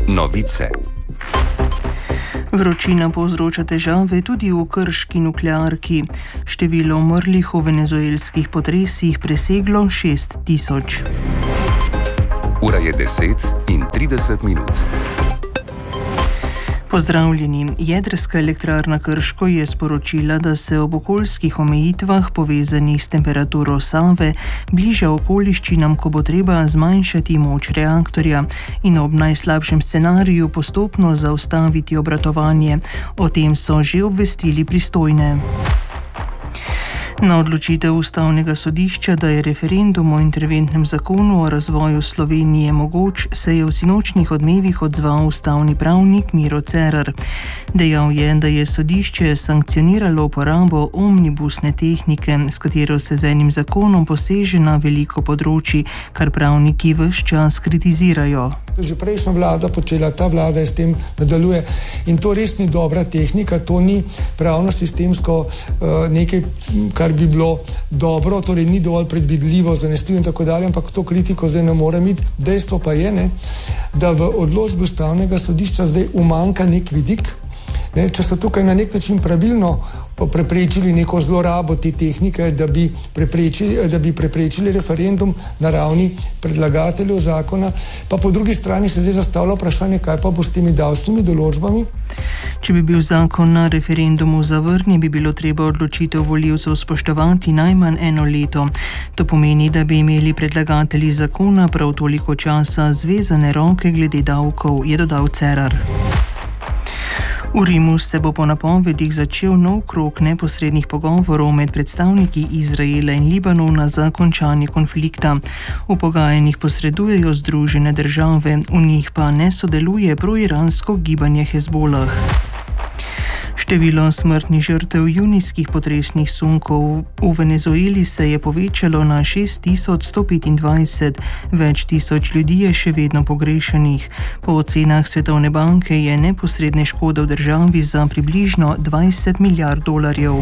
Novice. Vročina povzroča težave tudi v krški nuklearki. Število umrlih v venezuelskih potresih preseglo 6000. Ura je 10:30. Pozdravljeni. Jedrska elektrarna Krško je sporočila, da se ob okoljskih omejitvah povezanih s temperaturo Save bliža okoliščinam, ko bo treba zmanjšati moč reaktorja in ob najslabšem scenariju postopno zaustaviti obratovanje. O tem so že obvestili pristojne. Na odločitev Ustavnega sodišča, da je referendum o interventnem zakonu o razvoju Slovenije mogoč, se je v sinočnjih odmevih odzval ustavni pravnik Miro Cerar. Dejal je, da je sodišče sankcioniralo uporabo omnibusne tehnike, s katero se z enim zakonom poseže na veliko področji, kar pravniki ves čas kritizirajo. Že prejšnja vlada počela, ta vlada s tem nadaljuje in to res ni dobra tehnika, to ni pravno sistemsko nekaj, kar bi bilo dobro, torej ni dovolj predvidljivo, zanesljivo in tako dalje, ampak to kritiko zdaj ne more imeti. Dejstvo pa je, da v odločbi Ustavnega sodišča zdaj umanjka nek vidik. Če so tukaj na nek način pravilno preprečili neko zlorabo te tehnike, da bi preprečili referendum na ravni predlagateljev zakona, pa po drugi strani se zdaj zastavlja vprašanje, kaj pa bo s temi davčnimi določbami. Če bi bil zakon na referendumu zavrnjen, bi bilo treba odločitev volivcev spoštovati najmanj 1 leto. To pomeni, da bi imeli predlagatelji zakona prav toliko časa zvezane roke glede davkov, je dodal Cerar. V Rimu se bo po napovedih začel nov krog neposrednih pogovorov med predstavniki Izraela in Libanona za končanje konflikta. V pogajanjih posredujejo Združene države, v njih pa ne sodeluje proiransko gibanje Hezbolah. Število smrtnih žrtev junijskih potresnih sunkov v Venezueli se je povečalo na 6125, več tisoč ljudi je še vedno pogrešanih. Po ocenah Svetovne banke je neposredne škode v državi za približno 20 milijard dolarjev.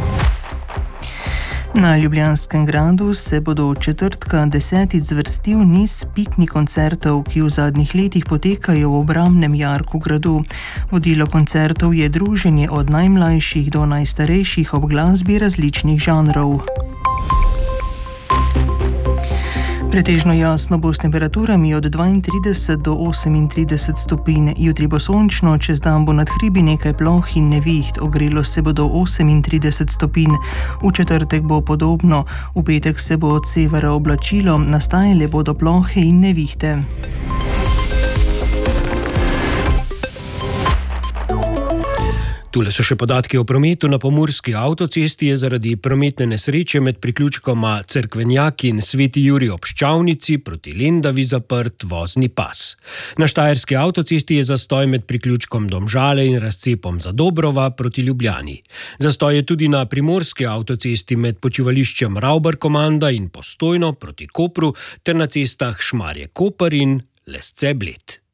Na Ljubljanskem gradu se bodo od četrtka 10. zvrstil niz piknik koncertov, ki v zadnjih letih potekajo v obrambnem jarku gradu. Vodilo koncertov je druženje od najmlajših do najstarejših ob glasbi različnih žanrov. Pretežno jasno bo s temperaturami od 32 do 38 stopinj. Jutri bo sončno, čez dan bo nad hribi nekaj ploh in neviht, ogrelo se bo do 38 stopinj. V četrtek bo podobno, v petek se bo od severa oblačilo, nastajale bodo plohe in nevihte. Tule so še podatki o prometu. Na pomurski avtocesti je zaradi prometne nesreče med priključkoma Cerkvenjak in Sveti Jurij ob Ščavnici proti Lendavi zaprt vozni pas. Na štajerski avtocesti je zastoj med priključkom Domžale in razcepom Zadobrova proti Ljubljani. Zastoj je tudi na primorski avtocesti med počivališčem Ravbar-Komanda in Postojno proti Kopru ter na cestah Šmarje-Koper in Lesce-Bled.